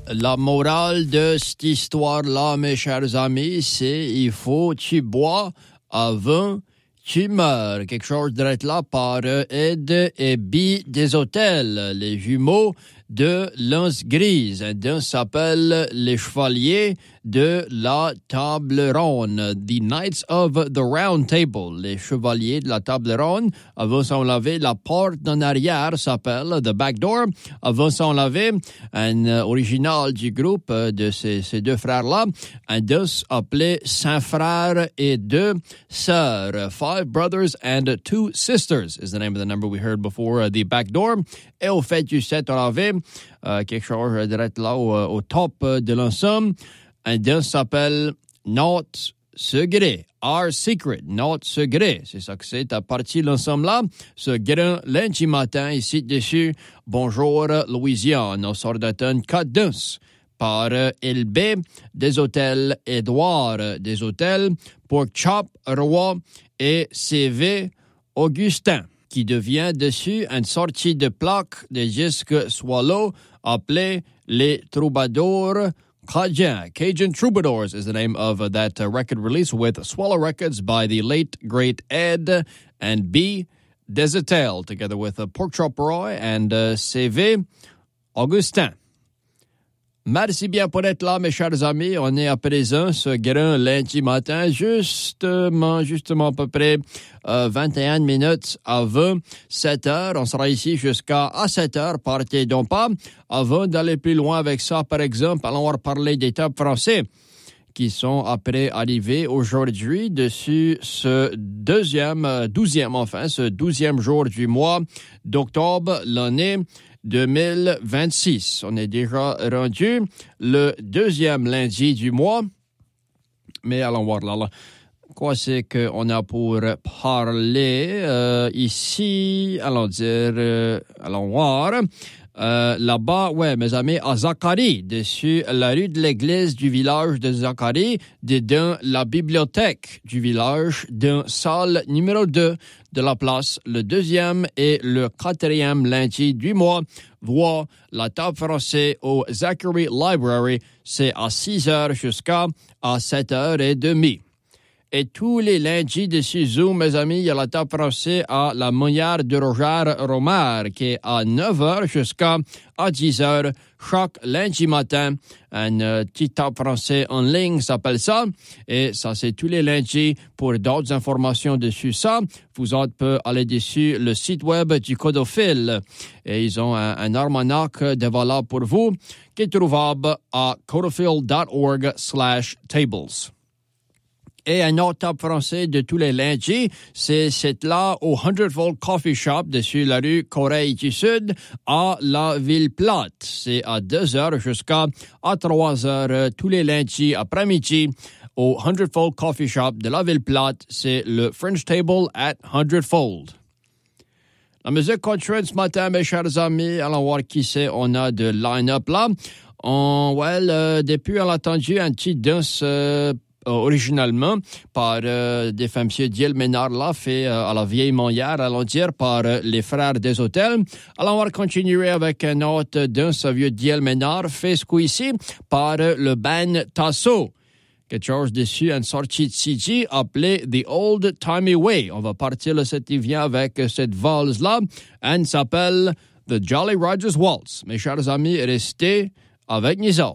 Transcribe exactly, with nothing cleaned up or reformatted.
La morale de cette histoire-là, mes chers amis, c'est il faut tu bois avant tu meurs. Quelque chose d'être là par Ed et Bi des hôtels, les jumeaux de l'Anse Grise. Un s'appelle les chevaliers de la table ronde, The Knights of the Round Table, les chevaliers de la table ronde. Avant s'en laver, la porte d'en arrière s'appelle The Back Door. Avant s'en laver, un euh, original du groupe euh, de ces, ces deux frères-là, un dos appelé Saint-Frère et deux sœurs. Five brothers and two sisters is the name of the number we heard before, uh, The Back Door. Et au fait du set, on avait euh, quelque chose d'être là au, au top de l'ensemble. Un dos s'appelle Notre Secret, Our Secret, Notre Secret. C'est ça que c'est à partir de l'ensemble-là. Ce grand lundi matin, ici dessus, bonjour Louisiane, au sort d'Aton quatre danses par L B des hôtels, Édouard des hôtels, Pork Chop Roi et C V Augustin, qui devient dessus une sortie de plaque de disque Swallow appelée Les Troubadours Cajun. Cajun Troubadours is the name of uh, that uh, record release with Swallow Records by the late, great Ed and B. Desatel, together with uh, Pork Chop Roy and uh, C V Augustin. Merci bien pour être là, mes chers amis. On est à présent ce grand lundi matin, justement, justement à peu près euh, vingt et une minutes avant sept heures. On sera ici jusqu'à à sept heures. Partez donc pas. Avant d'aller plus loin avec ça, par exemple, allons parler des top français qui sont après arrivés aujourd'hui dessus ce deuxième, douzième enfin, ce douzième jour du mois d'octobre, l'année deux mille vingt-six. On est déjà rendu le deuxième lundi du mois. Mais allons voir là. là. Quoi c'est qu'on a pour parler euh, ici? Allons dire, euh, allons voir. Euh, là-bas, ouais, mes amis, à Zacharie, dessus la rue de l'église du village de Zacharie, dedans la bibliothèque du village, dans salle numéro deux de la place, le deuxième et le quatrième lundi du mois. Voir la table française au Zachary Library, c'est à six heures jusqu'à à sept heures trente. Et tous les lundis de Zoom, mes amis, il y a la table française à la Monnière de Roger Romard, qui est à neuf heures jusqu'à à dix heures chaque lundi matin. Un euh, petit table français en ligne s'appelle ça. Et ça, c'est tous les lundis. Pour d'autres informations dessus ça, vous autres pouvez aller dessus le site web du Codophile. Et ils ont un, un almanach de valeur pour vous qui est trouvable à codophile.org slash tables. Et un autre top français de tous les lundis, c'est cette là au Hundredfold Coffee Shop dessus la rue Corée du Sud à la Ville-Plate. C'est à deux heures jusqu'à à trois heures tous les lundis après-midi au Hundredfold Coffee Shop de la Ville-Plate. C'est le French Table at Hundredfold. La musique continue ce matin, mes chers amis. Allons voir qui c'est. On a de line-up là. On, well, euh, depuis, on a entendu un petit danse euh, originalement par euh, des femmes M. Diel Ménard là, fait euh, à la vieille Monnière, allons dire, par euh, les frères des hôtels. Alors, on va continuer avec un autre danse vieux Diel Ménard, fait ce coup ici par euh, le band Tasso. Quelque chose dessus, une sortie de C D appelée The Old Timey Way. On va partir le sept et vient avec cette valse-là. Elle s'appelle The Jolly Rogers Waltz. Mes chers amis, restez avec nous autres.